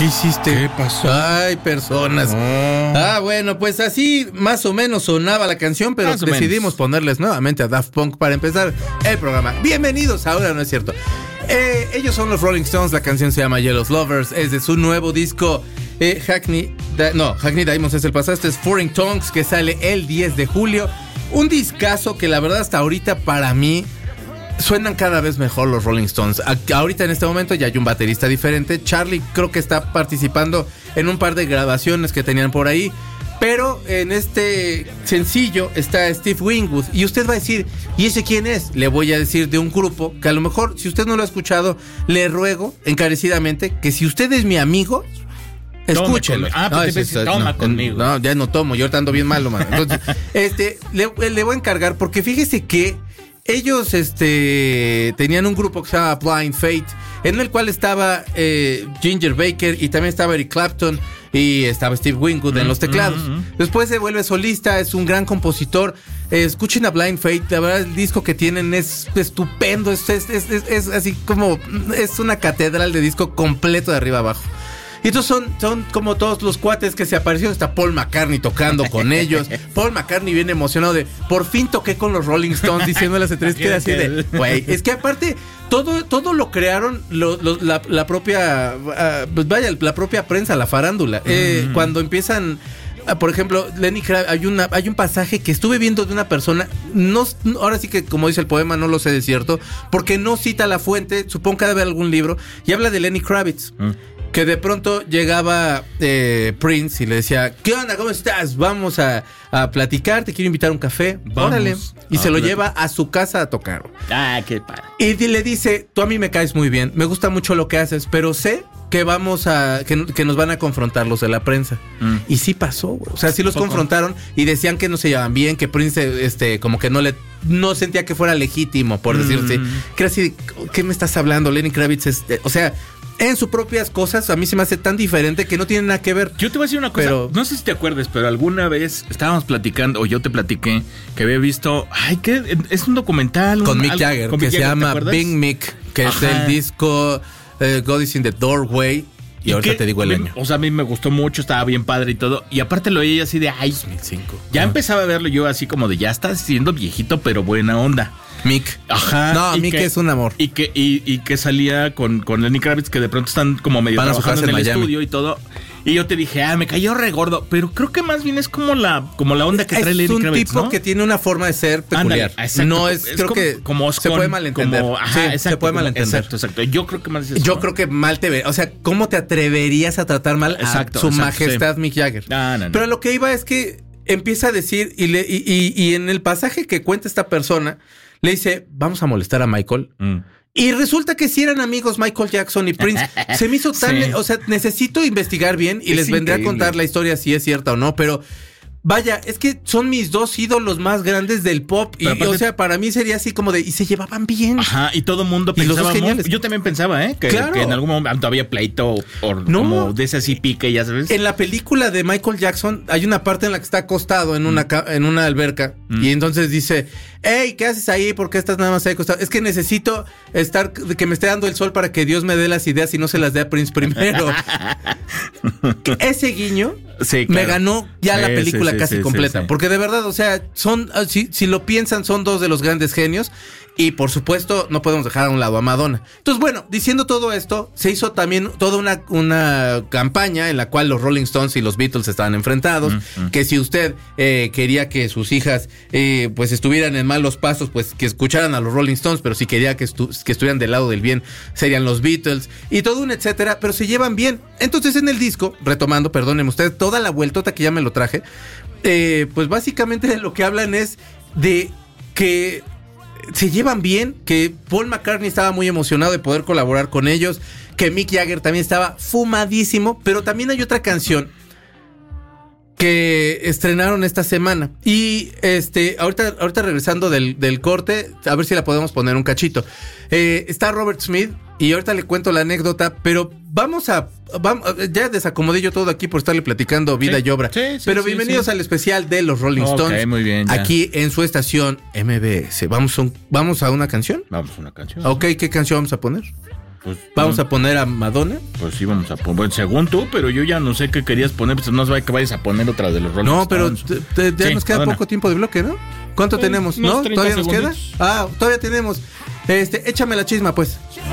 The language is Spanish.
¿Qué hiciste? ¿Qué pasó? Ay, personas. Bueno, pues así más o menos sonaba la canción, pero decidimos ponerles nuevamente a Daft Punk para empezar el programa. Bienvenidos, ahora no es cierto. Ellos son los Rolling Stones, la canción se llama Yellow Lovers, es de su nuevo disco Hackney Diamonds es el pasado, este es Foreign Tongues, que sale el 10 de julio. Un discazo que la verdad hasta ahorita para mí suenan cada vez mejor los Rolling Stones. Ahorita en este momento ya hay un baterista diferente. Charlie creo que está participando en un par de grabaciones que tenían por ahí. Pero en este sencillo está Steve Winwood. Y usted va a decir, ¿y ese quién es? Le voy a decir de un grupo que a lo mejor, si usted no lo ha escuchado, le ruego encarecidamente que si usted es mi amigo, escúchelo. Toma conmigo. No, ya no tomo, yo ahorita ando bien malo, man. Entonces, le voy a encargar, porque fíjese que ellos tenían un grupo que se llama Blind Fate, en el cual estaba Ginger Baker y también estaba Eric Clapton y estaba Steve Winwood en los teclados. Después se vuelve solista, es un gran compositor. Escuchen a Blind Fate, la verdad el disco que tienen es estupendo, es así como, es una catedral de disco completo de arriba abajo. Y entonces son como todos los cuates que se aparecieron. Está Paul McCartney tocando con ellos. Paul McCartney viene emocionado de por fin toqué con los Rolling Stones, diciendo las entrevistas que era así de güey. Es que aparte todo lo crearon la propia la propia prensa, la farándula. Cuando empiezan, por ejemplo, Lenny Kravitz, hay un pasaje que estuve viendo de una persona, ahora sí que como dice el poema, no lo sé de cierto, porque no cita la fuente, supongo que debe haber algún libro, y habla de Lenny Kravitz. Que de pronto llegaba Prince y le decía, ¿qué onda? ¿Cómo estás? Vamos a platicar, te quiero invitar a un café. Órale. Y se lo lleva a su casa a tocar. Qué padre. Y le dice, tú a mí me caes muy bien, me gusta mucho lo que haces, pero sé que que nos van a confrontar los de la prensa. Y sí pasó, güey. O sea, sí los confrontaron y decían que no se llevaban bien, que Prince como que no sentía que fuera legítimo, por decirse. Que era así, ¿qué me estás hablando? Lenny Kravitz o sea, en sus propias cosas, a mí se me hace tan diferente que no tiene nada que ver. Yo te voy a decir una cosa, no sé si te acuerdas, pero alguna vez estábamos platicando, o yo te platiqué, que había visto, es un documental. Con Mick Jagger, que se llama Big Mick, que es el disco God is in the Doorway. Y ahorita te digo el año. O sea, a mí me gustó mucho, estaba bien padre y todo. Y aparte lo oí así de, 2005. Ya empezaba a verlo yo así como de, ya está siendo viejito, pero buena onda. Mick. Ajá. No, Mick es un amor. Y que salía con Lenny Kravitz, que de pronto están como medio trabajando en el estudio y todo. Y yo te dije, me cayó regordo. Pero creo que más bien es como la onda que trae Lenny Kravitz, ¿no? Es un tipo que tiene una forma de ser peculiar. Ándale, no es creo que se puede malentender. Se puede malentender. Exacto. Yo creo que más es eso. Yo creo que mal te ve. O sea, ¿cómo te atreverías a tratar mal a su majestad Mick Jagger? No. Pero lo que iba es que empieza a decir, y en el pasaje que cuenta esta persona, le dice, vamos a molestar a Michael. Y resulta que sí eran amigos Michael Jackson y Prince. Se me hizo tan... O sea, necesito investigar bien y les vendré a contar la historia si es cierta o no, pero... Vaya, es que son mis dos ídolos más grandes del pop. Y, aparte, o sea, para mí sería así como de... Y se llevaban bien. Ajá, y todo el mundo pensaba... Yo también pensaba, que en algún momento había pleito o como de ese así pique, ya sabes. En la película de Michael Jackson hay una parte en la que está acostado en una alberca. Y entonces dice... Hey, ¿qué haces ahí? ¿Por qué estás nada más ahí acostado? Es que necesito que me esté dando el sol para que Dios me dé las ideas y no se las dé a Prince primero. Ese guiño me ganó ya la película casi completa. Porque de verdad, o sea, si lo piensan, son dos de los grandes genios. Y por supuesto, no podemos dejar a un lado a Madonna. Entonces, bueno, diciendo todo esto, se hizo también toda una campaña en la cual los Rolling Stones y los Beatles estaban enfrentados. Que si usted quería que sus hijas pues estuvieran en malos pasos, pues que escucharan a los Rolling Stones. Pero si quería que estuvieran del lado del bien, serían los Beatles. Y todo un etcétera, pero se llevan bien. Entonces en el disco, retomando, perdónenme usted, toda la vueltota que ya me lo traje, pues básicamente de lo que hablan es de que se llevan bien, que Paul McCartney estaba muy emocionado de poder colaborar con ellos, que Mick Jagger también estaba fumadísimo, pero también hay otra canción que estrenaron esta semana y ahorita regresando del corte, a ver si la podemos poner un cachito. Está Robert Smith y ahorita le cuento la anécdota, pero vamos ya desacomodé yo todo aquí por estarle platicando vida y obra. Pero bienvenidos al especial de los Rolling Stones. Muy bien, ya. Aquí en su estación MBS. ¿Vamos a una canción? Vamos a una canción. Ok, ¿qué canción vamos a poner? Pues, ¿vamos a poner a Madonna? Pues sí, vamos a poner, bueno, según tú, pero yo ya no sé qué querías poner, pues no sé que vayas a poner otra de los Rolling Stones. No, pero ya nos queda Madonna. Poco tiempo de bloque, ¿no? ¿Cuánto tenemos? ¿No? ¿Todavía nos queda? Todavía tenemos. Échame la chisma, pues.